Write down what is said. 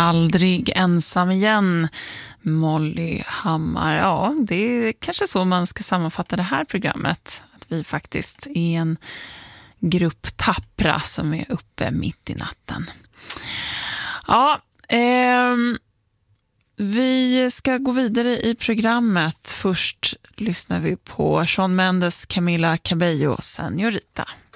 Aldrig ensam igen, Molly Hammar. Ja, det är kanske så man ska sammanfatta det här programmet. Att vi faktiskt är en grupp tappra som är uppe mitt i natten. Ja, vi ska gå vidare i programmet. Först lyssnar vi på Shawn Mendes, Camila Cabello, Señorita.